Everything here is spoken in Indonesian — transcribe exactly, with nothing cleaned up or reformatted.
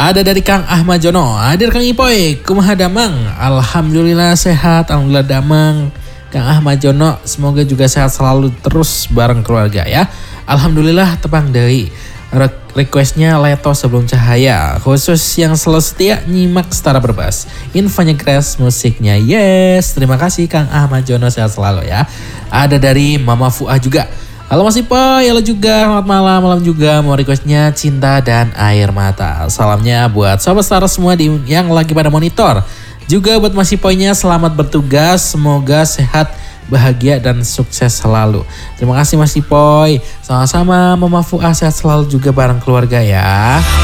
Ada dari Kang Ahmad Jono, hadir Kang Ipoy, kumaha damang? Alhamdulillah sehat, alhamdulillah damang. Kang Ahmad Jono, semoga juga sehat selalu terus bareng keluarga ya. Alhamdulillah tepang deui. Requestnya Leto Sebelum Cahaya, khusus yang selalu setia nyimak Setara Berbas. Infonya Grass, musiknya yes. Terima kasih Kang Ahmad Jono, sehat selalu ya. Ada dari Mama Fuah juga. Halo Mas Ipoy, halo juga, selamat malam, malam juga. Mau requestnya Cinta dan Air Mata. Salamnya buat sobat Setara semua di, yang lagi pada monitor. Juga buat Mas Ipoynya, selamat bertugas, semoga sehat, bahagia dan sukses selalu. Terima kasih Mas Ipoy. Sama-sama Mama Fuah, sehat selalu juga bareng keluarga ya.